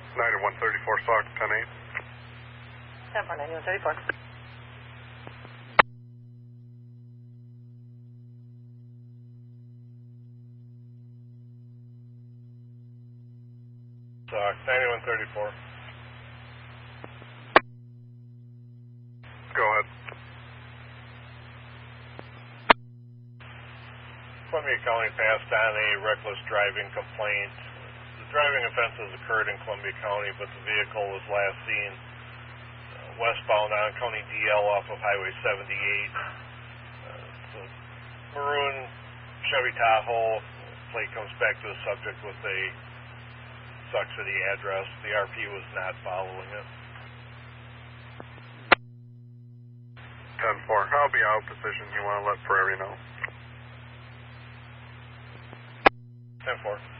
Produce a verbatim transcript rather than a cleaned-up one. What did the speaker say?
ninety-one thirty-four, Sock, ten eight. ten four, ninety-one thirty-four. Sock, ninety-one thirty-four. Go ahead. Columbia County passed on a reckless driving complaint. The driving offense has occurred in Columbia County, but the vehicle was last seen uh, westbound on County D L off of Highway seventy-eight. Uh, it's a maroon Chevy Tahoe. Plate comes back to the subject with a Sauk City address. The R P was not following it. ten four, I'll be out of position. You want to let Prairie know? ten four.